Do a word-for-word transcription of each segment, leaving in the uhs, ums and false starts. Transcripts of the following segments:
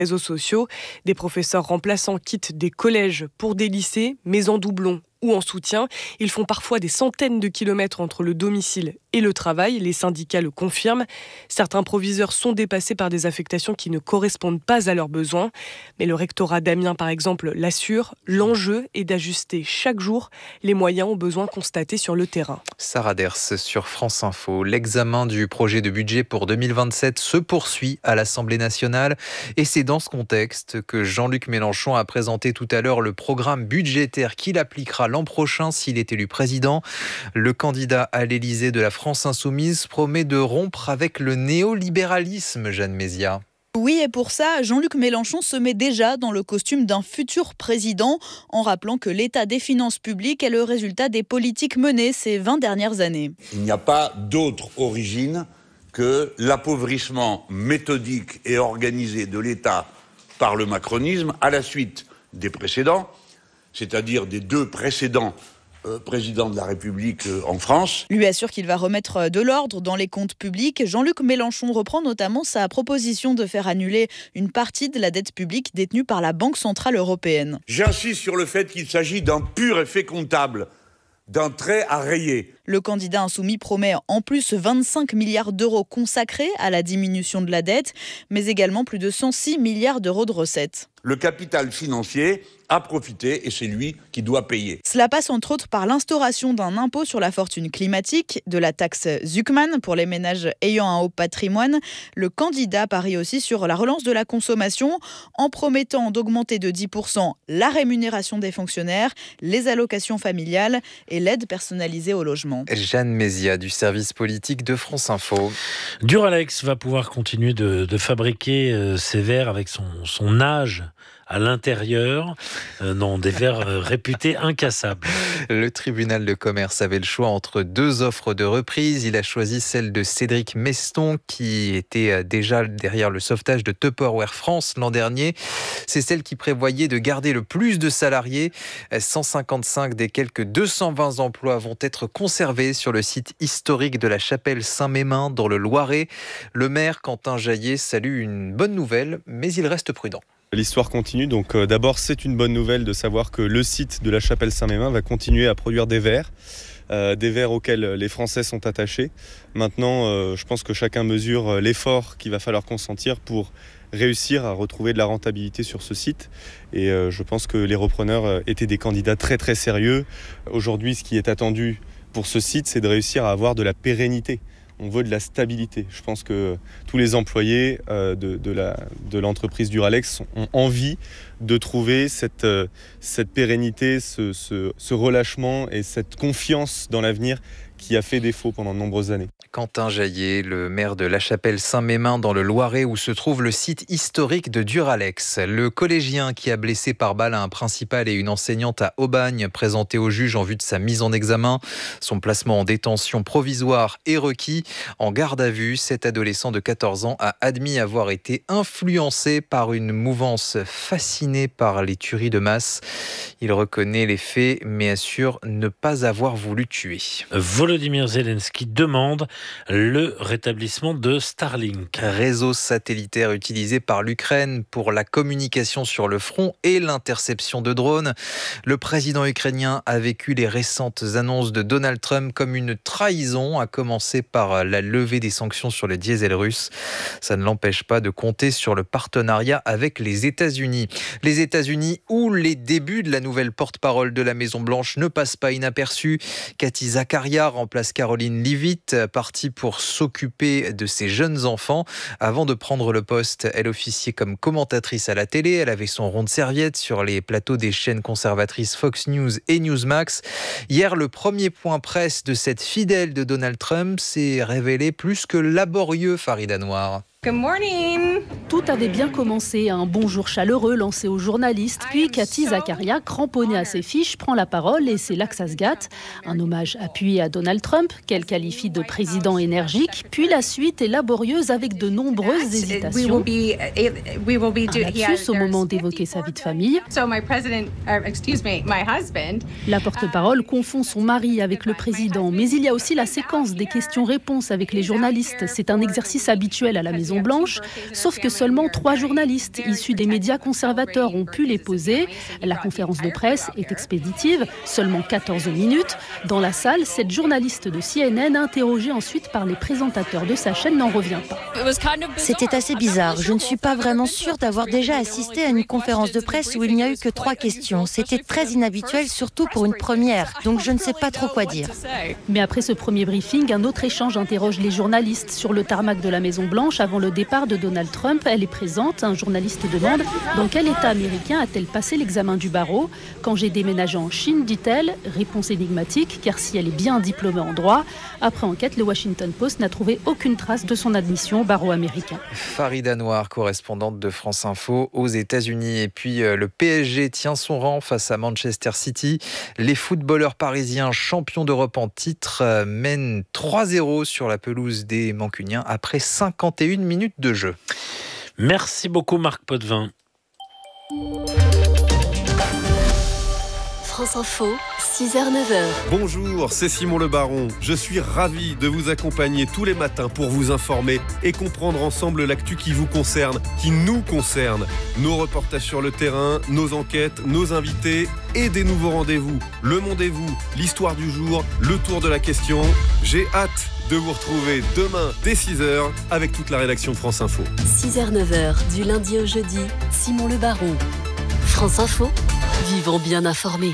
réseaux sociaux. Des professeurs remplaçants quittent des collèges pour des lycées, mais en doublon ou en soutien. Ils font parfois des centaines de kilomètres entre le domicile et le travail. Les syndicats le confirment. Certains proviseurs sont dépassés par des affectations qui ne correspondent pas à leurs besoins. Mais le rectorat d'Amiens, par exemple, l'assure. L'enjeu est d'ajuster chaque jour les moyens aux besoins constatés sur le terrain. Sarah Ders sur France Info. L'examen du projet de budget pour deux mille vingt-sept se poursuit à l'Assemblée nationale. Et c'est dans ce contexte que Jean-Luc Mélenchon a présenté tout à l'heure le programme budgétaire qu'il appliquera l'an prochain s'il est élu président. Le candidat à l'Élysée de la France Insoumise promet de rompre avec le néolibéralisme, Jeanne Mézia. Oui, et pour ça, Jean-Luc Mélenchon se met déjà dans le costume d'un futur président, en rappelant que l'état des finances publiques est le résultat des politiques menées ces vingt dernières années. Il n'y a pas d'autre origine que l'appauvrissement méthodique et organisé de l'État par le macronisme à la suite des précédents, c'est-à-dire des deux précédents euh, présidents de la République euh, en France. Lui assure qu'il va remettre de l'ordre dans les comptes publics. Jean-Luc Mélenchon reprend notamment sa proposition de faire annuler une partie de la dette publique détenue par la Banque Centrale Européenne. J'insiste sur le fait qu'il s'agit d'un pur effet comptable, d'un trait à rayer. Le candidat insoumis promet en plus vingt-cinq milliards d'euros consacrés à la diminution de la dette, mais également plus de cent six milliards d'euros de recettes. Le capital financier a profité et c'est lui qui doit payer. Cela passe entre autres par l'instauration d'un impôt sur la fortune climatique, de la taxe Zuckman pour les ménages ayant un haut patrimoine. Le candidat parie aussi sur la relance de la consommation en promettant d'augmenter de dix pour cent la rémunération des fonctionnaires, les allocations familiales et l'aide personnalisée au logement. Jeanne Mézia du service politique de France Info. Duralex va pouvoir continuer de, de fabriquer euh, ses verres avec son, son âge à l'intérieur, euh, non, des verres euh, réputés incassables. Le tribunal de commerce avait le choix entre deux offres de reprise. Il a choisi celle de Cédric Meston, qui était déjà derrière le sauvetage de Tupperware France l'an dernier. C'est celle qui prévoyait de garder le plus de salariés. cent cinquante-cinq des quelques deux cent vingt emplois vont être conservés sur le site historique de la chapelle Saint-Mémin dans le Loiret. Le maire Quentin Jaillet salue une bonne nouvelle, mais il reste prudent. L'histoire continue, donc euh, d'abord c'est une bonne nouvelle de savoir que le site de la chapelle Saint-Mémin va continuer à produire des verres, euh, des verres auxquels les Français sont attachés. Maintenant, euh, je pense que chacun mesure l'effort qu'il va falloir consentir pour réussir à retrouver de la rentabilité sur ce site. Et euh, je pense que les repreneurs étaient des candidats très très sérieux. Aujourd'hui, ce qui est attendu pour ce site, c'est de réussir à avoir de la pérennité. On veut de la stabilité. Je pense que tous les employés euh, de, de, la, de l'entreprise Duralex ont envie de trouver cette, euh, cette pérennité, ce, ce, ce relâchement et cette confiance dans l'avenir qui a fait défaut pendant de nombreuses années. Quentin Jaillet, le maire de La Chapelle-Saint-Mémin dans le Loiret où se trouve le site historique de Duralex. Le collégien qui a blessé par balle un principal et une enseignante à Aubagne, présenté au juge en vue de sa mise en examen. Son placement en détention provisoire est requis. En garde à vue, cet adolescent de quatorze ans a admis avoir été influencé par une mouvance fascinée par les tueries de masse. Il reconnaît les faits mais assure ne pas avoir voulu tuer. Volodymyr Zelensky demande le rétablissement de Starlink. Réseau satellitaire utilisé par l'Ukraine pour la communication sur le front et l'interception de drones. Le président ukrainien a vécu les récentes annonces de Donald Trump comme une trahison, à commencer par la levée des sanctions sur le diesel russe. Ça ne l'empêche pas de compter sur le partenariat avec les États-Unis. Les États-Unis où les débuts de la nouvelle porte-parole de la Maison-Blanche ne passent pas inaperçus. Cathy Zakaria remplace Caroline Leavitt, partie pour s'occuper de ses jeunes enfants. Avant de prendre le poste, elle officiait comme commentatrice à la télé. Elle avait son rond de serviette sur les plateaux des chaînes conservatrices Fox News et Newsmax. Hier, le premier point presse de cette fidèle de Donald Trump s'est révélé plus que laborieux, Farida Noir. Good morning. Tout avait bien commencé, un bonjour chaleureux lancé aux journalistes, puis Cathy Zakaria, cramponnée à ses fiches, prend la parole et c'est là que ça se gâte. Un hommage appuyé à Donald Trump, qu'elle qualifie de président énergique, puis la suite est laborieuse avec de nombreuses hésitations. Un lapsus au moment d'évoquer sa vie de famille. La porte-parole confond son mari avec le président, mais il y a aussi la séquence des questions-réponses avec les journalistes. C'est un exercice habituel à la Maison Maison-Blanche, sauf que seulement trois journalistes issus des médias conservateurs ont pu les poser. La conférence de presse est expéditive, seulement quatorze minutes. Dans la salle, cette journaliste de C N N, interrogée ensuite par les présentateurs de sa chaîne, n'en revient pas. C'était assez bizarre. Je ne suis pas vraiment sûre d'avoir déjà assisté à une conférence de presse où il n'y a eu que trois questions. C'était très inhabituel, surtout pour une première. Donc je ne sais pas trop quoi dire. Mais après ce premier briefing, un autre échange interroge les journalistes sur le tarmac de la Maison-Blanche avant le départ de Donald Trump. Elle est présente. Un journaliste demande « Dans quel État américain a-t-elle passé l'examen du barreau ? Quand j'ai déménagé en Chine, dit-elle. Réponse énigmatique, car si elle est bien diplômée en droit. Après enquête, le Washington Post n'a trouvé aucune trace de son admission au barreau américain. Farida Noir, correspondante de France Info aux États-Unis. Et puis euh, le P S G tient son rang face à Manchester City. Les footballeurs parisiens champions d'Europe en titre euh, mènent trois zéro sur la pelouse des Mancuniens après cinquante et une minutes de jeu. Merci beaucoup Marc Potvin. France Info, six heures neuf heures. Bonjour, c'est Simon Le Baron. Je suis ravi de vous accompagner tous les matins pour vous informer et comprendre ensemble l'actu qui vous concerne, qui nous concerne. Nos reportages sur le terrain, nos enquêtes, nos invités et des nouveaux rendez-vous. Le Mondez-vous, l'histoire du jour, le tour de la question. J'ai hâte de vous retrouver demain dès six heures avec toute la rédaction de France Info. six heures neuf heures, du lundi au jeudi, Simon Le Baron. France Info, vivons bien informés.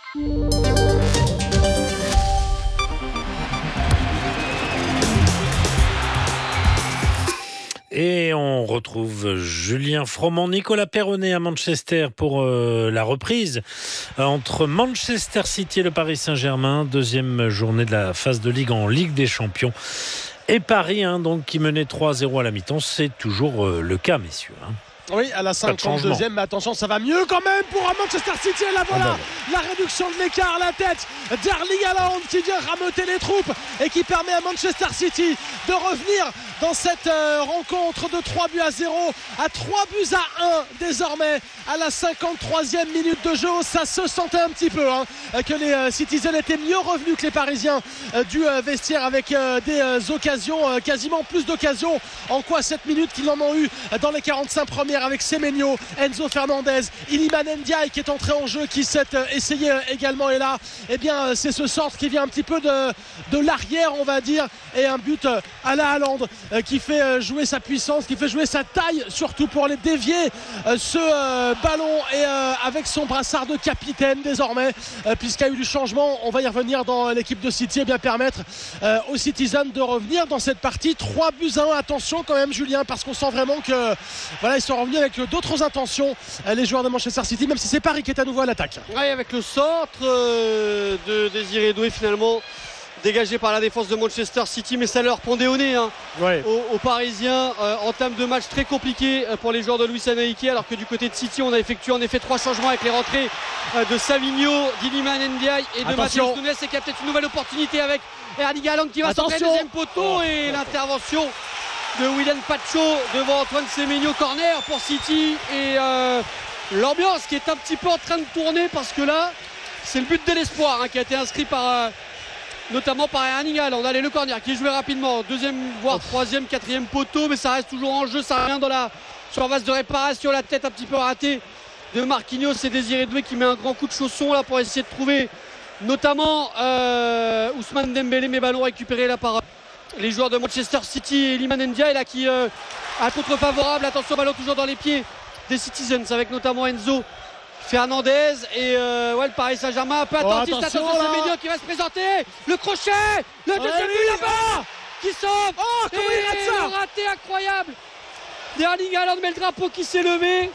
Et on retrouve Julien Froment, Nicolas Perronnet à Manchester pour euh, la reprise euh, entre Manchester City et le Paris Saint-Germain. Deuxième journée de la phase de Ligue en Ligue des Champions. Et Paris, hein, donc, qui menait trois zéro à la mi-temps, c'est toujours euh, le cas, messieurs. Hein. Oui, à la cinquante-deuxième, mais attention, ça va mieux quand même pour Manchester City. Et là, voilà, ah ben. la réduction de l'écart, la tête d'Erling Haaland qui vient rameuter les troupes et qui permet à Manchester City de revenir dans cette euh, rencontre de trois buts à zéro à trois buts à un désormais à la cinquante-troisième minute de jeu. Ça se sentait un petit peu hein, que les euh, Citizens étaient mieux revenus que les Parisiens euh, du euh, vestiaire avec euh, des euh, occasions, euh, quasiment plus d'occasions en quoi sept minutes qu'ils en ont eu dans les quarante-cinq premières avec Semenyo, Enzo Fernandez, Iliman Ndiaye qui est entré en jeu, qui s'est euh, essayé euh, également. Et là, eh bien, euh, c'est ce sort qui vient un petit peu de, de l'arrière, on va dire, et un but euh, à la Haaland euh, qui fait euh, jouer sa puissance, qui fait jouer sa taille, surtout pour aller dévier euh, ce euh, ballon et euh, avec son brassard de capitaine désormais, euh, puisqu'il y a eu du changement. On va y revenir dans l'équipe de City et bien permettre euh, aux Citizens de revenir dans cette partie. trois buts à un. Attention quand même, Julien, parce qu'on sent vraiment que voilà, ils sont revenus avec d'autres intentions, les joueurs de Manchester City, même si c'est Paris qui est à nouveau à l'attaque. Oui, avec le centre euh, de Désiré Doué finalement dégagé par la défense de Manchester City, mais ça leur pendait au nez hein, ouais. aux, aux Parisiens. Euh, entame de match très compliqué pour les joueurs de Luis Enrique, alors que du côté de City on a effectué en effet trois changements avec les rentrées euh, de Savigno, d'Iliman Ndiaye et de Matheus Nunes, et qu'il y a peut-être une nouvelle opportunité avec Erling Haaland qui va centrer le deuxième poteau. Oh. Et l'intervention de Willian Pacho devant Antoine Semenyo, corner pour City. Et euh, l'ambiance qui est un petit peu en train de tourner, parce que là c'est le but de l'espoir hein, qui a été inscrit par euh, notamment par Erling Haaland. Allez, le corner qui est joué rapidement, deuxième voire troisième, quatrième poteau, mais ça reste toujours en jeu, ça revient dans la surface de réparation. La tête un petit peu ratée de Marquinhos, et Désiré Doué qui met un grand coup de chausson là pour essayer de trouver notamment euh, Ousmane Dembélé, mais ballon récupéré là par les joueurs de Manchester City. Et Iliman Ndiaye là qui euh, a contre favorable. Attention, ballon toujours dans les pieds des Citizens avec notamment Enzo Fernandez et euh, ouais, le Paris Saint-Germain un peu oh, attentif. Attention, attention Semenyo qui va se présenter, le crochet, le deuxième but là-bas qui sauve. Oh, comment et il rate ça, le raté incroyable d'Erling Haaland, mais le drapeau qui s'est levé.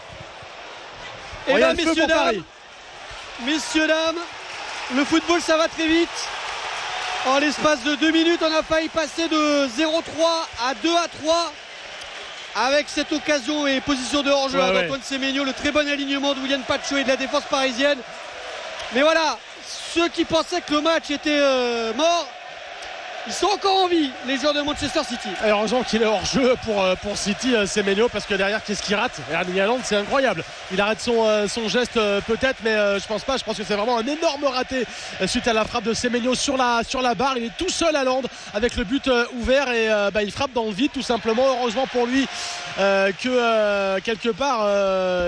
Et là, messieurs dames, messieurs dames, le football ça va très vite. En l'espace de deux minutes, on a failli passer de zéro trois à deux à trois avec cette occasion et position de hors-jeu ouais, d'Antoine ouais. Semenyo, le très bon alignement de Willian Pacho et de la défense parisienne. Mais voilà, ceux qui pensaient que le match était euh, mort, Ils sont encore en vie, les joueurs de Manchester City. Et heureusement qu'il est hors jeu pour, pour City, Semenyo, parce que derrière, qu'est-ce qu'il rate? Erling Haaland, c'est incroyable. Il arrête son, son geste peut-être, mais je pense pas. Je pense que c'est vraiment un énorme raté suite à la frappe de Semenyo sur la, sur la barre. Il est tout seul à Haaland avec le but ouvert et bah, il frappe dans le vide tout simplement. Heureusement pour lui euh, que euh, quelque part. Euh,